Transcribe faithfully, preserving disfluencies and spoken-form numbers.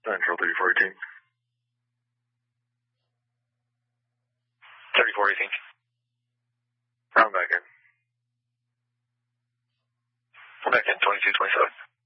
Central thirty-four eighteen. thirty-four eighteen. Round back in. Back in twenty-two twenty-seven.